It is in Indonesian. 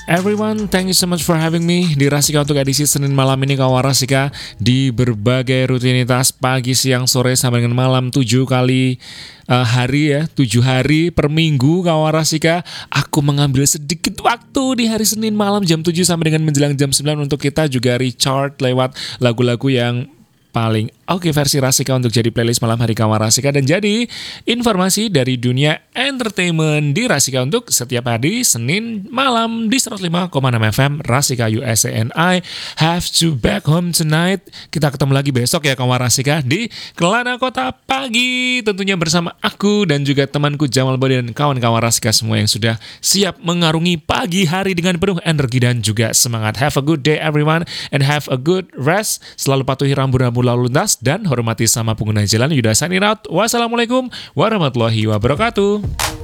everyone, thank you so much for having me di Rasika untuk edisi Senin malam ini kawan Rasika. Di berbagai rutinitas pagi, siang, sore sampai dengan malam 7 kali hari ya, 7 hari per minggu kawan Rasika. Aku mengambil sedikit waktu di hari Senin malam jam 7 sampai dengan menjelang jam 9 untuk kita juga recharge lewat lagu-lagu yang paling oke versi Rasika untuk jadi playlist malam hari kawan Rasika. Dan jadi informasi dari dunia entertainment di Rasika untuk setiap hari Senin malam di 105,6 FM Rasika USA. And I have to back home tonight. Kita ketemu lagi besok ya kawan Rasika di Kelana Kota Pagi, tentunya bersama aku dan juga temanku Jamal Bodi dan kawan-kawan Rasika semua yang sudah siap mengarungi pagi hari dengan penuh energi dan juga semangat. Have a good day everyone and have a good rest. Selalu patuhi rambu-rambu lalu lintas dan hormati sama pengguna jalan. Yuda signing out. Wassalamualaikum warahmatullahi wabarakatuh.